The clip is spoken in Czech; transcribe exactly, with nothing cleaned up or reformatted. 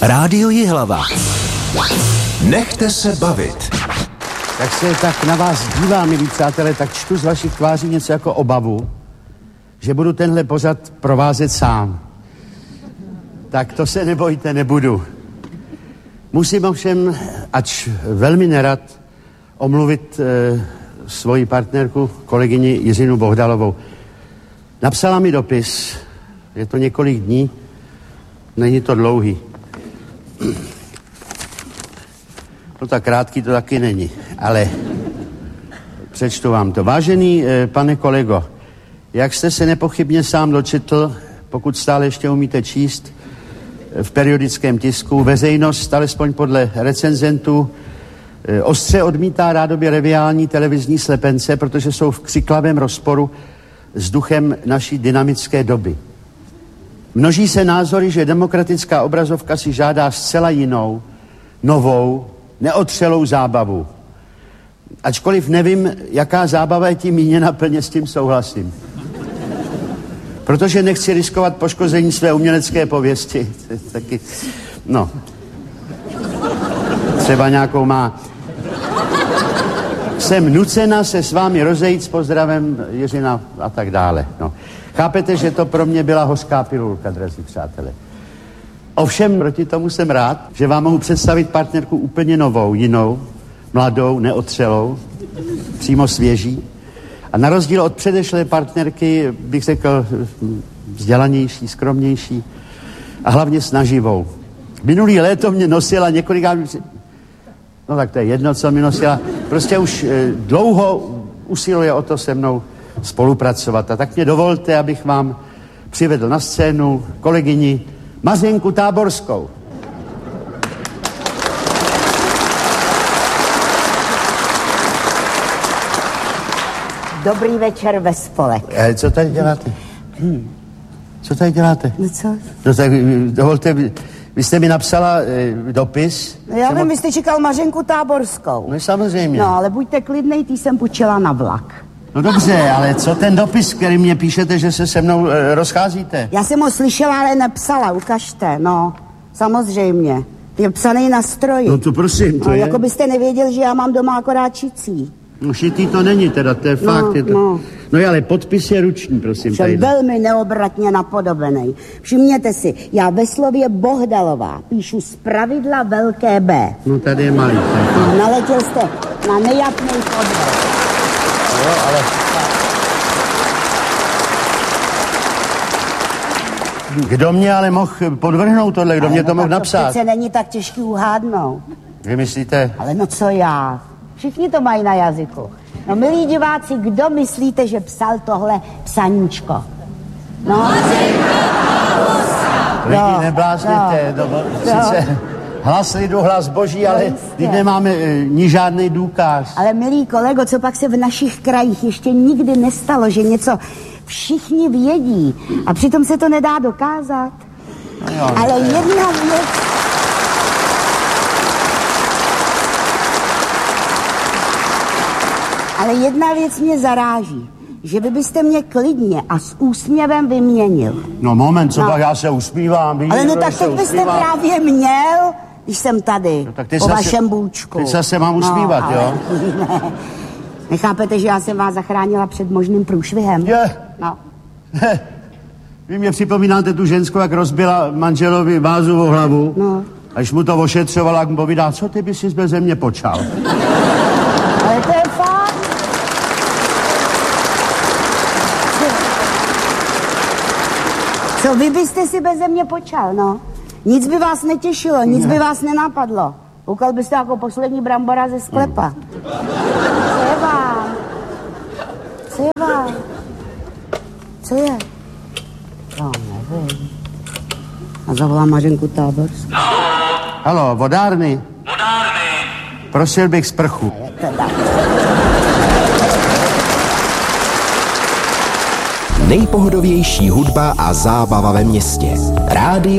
Rádio Jihlava. Nechte se bavit. Jak se tak na vás dívám, milí přátelé, tak čtu z vašich tváří něco jako obavu, že budu tenhle pořad provázet sám. Tak to se nebojte, nebudu. Musím ovšem, ač velmi nerad, omluvit e, svoji partnerku, kolegyni Jiřinu Bohdalovou. Napsala mi dopis, je to několik dní, není to dlouhý. No tak krátký to taky není, ale přečtu vám to. Vážený e, pane kolego, jak jste se nepochybně sám dočetl, pokud stále ještě umíte číst, v periodickém tisku, veřejnost, alespoň podle recenzentů, e, ostře odmítá rádoby reviální televizní slepence, protože jsou v křiklavém rozporu s duchem naší dynamické doby. Množí se názory, že demokratická obrazovka si žádá zcela jinou, novou, neotřelou zábavu. Ačkoliv nevím, jaká zábava je tím míněna, plně s tím souhlasím. Protože nechci riskovat poškození své umělecké pověsti. Taky, no. Třeba nějakou má. Jsem nucena se s vámi rozejít s pozdravem Jiřina a tak dále. No. Chápete, že to pro mě byla hořká pilulka, drazí přátelé. Ovšem, proti tomu jsem rád, že vám mohu představit partnerku úplně novou, jinou, mladou, neotřelou, přímo svěží. A na rozdíl od předešlé partnerky bych řekl vzdělanější, skromnější a hlavně snaživou. Minulý léto mě nosila několikrát, no tak to je jedno, co mi nosila, prostě už e, dlouho usiluje o to se mnou spolupracovat. A tak mě dovolte, abych vám přivedl na scénu kolegyni Mařenku Táborskou. Dobrý večer ve spolek. E, co tady děláte? Hmm. Co tady děláte? No co? No tak dovolte, vy jste mi napsala e, dopis. No já vím, mo- vy jste čekal Mařenku Táborskou. No samozřejmě. No, ale buďte klidnej, tý jsem půjčila na vlak. No dobře, ale co ten dopis, který mě píšete, že se se mnou e, rozcházíte? Já jsem ho slyšela, ale nepsala, ukažte, no. Samozřejmě. Je psaný na stroji. No to prosím, to no, je... jako byste nevěděl, že já mám doma akorát čicí. No šitý to není teda, to je fakt. No, je to... no. no ale podpis je ruční, prosím. Jsem tady. velmi neobratně napodobený. Všimněte si, já ve slově Bohdalová píšu z pravidla velké B. No tady je malý. No, naletěl jste na nejapný podvod. Jo, ale... Kdo mě ale mohl podvrhnout tohle? Kdo ale mě to no, mohl to napsat? přece není tak těžký uhádnout. Vy myslíte? Ale no co já? Všichni to mají na jazyku. No milí diváci, kdo myslíte, že psal tohle psaníčko? No? Lidi, no, neblázněte. no, No, no. sice hlas lidu, hlas boží, ale teď nemáme e, ni žádný důkaz. Ale milí kolego, co pak se v našich krajích ještě nikdy nestalo, že něco všichni vědí a přitom se to nedá dokázat. No jo, ale jedna věc... Ale jedna věc mě zaráží, že vy byste mě klidně a s úsměvem vyměnil. No moment, co no. pak já se usmívám. Ale no tak to byste právě měl, když jsem tady, no, tak po vašem bůčku. Teď se mám usmívat, no, jo? Ne. Nechápete, že já jsem vás zachránila před možným průšvihem? Je. No. Vy mě připomínáte tu ženskou, jak rozbila manželovi vázu o hlavu. No. A když mu to ošetřovala, jak mu povídá, co ty by si beze mě počal? Ale to je fakt. Co vy byste si beze mě počal, no? Nic by vás netěšilo, nic by vás nenapadlo. Koukal byste jako poslední brambora ze sklepa. Co je vám? Co je vám? Co je? No, nevím. A zavolám Mařenku Táborskou. Haló, vodárny? Vodárny. Prosil bych sprchu. Nejpohodovější hudba a zábava ve městě. Rádio